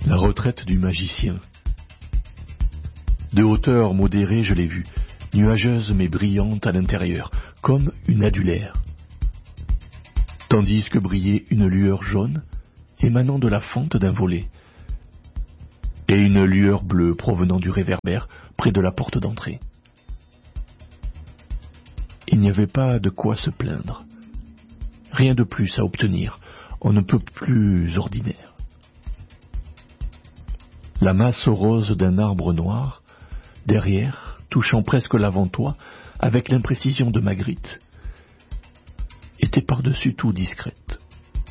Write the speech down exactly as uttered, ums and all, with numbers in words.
La retraite du magicien. De hauteur modérée, je l'ai vue, nuageuse mais brillante à l'intérieur, comme une adulaire. Tandis que brillait une lueur jaune, émanant de la fente d'un volet, et une lueur bleue provenant du réverbère près de la porte d'entrée. Il n'y avait pas de quoi se plaindre. Rien de plus à obtenir, on ne peut plus ordinaire. La masse rose d'un arbre noir, derrière, touchant presque l'avant-toit, avec l'imprécision de Magritte, était par-dessus tout discrète.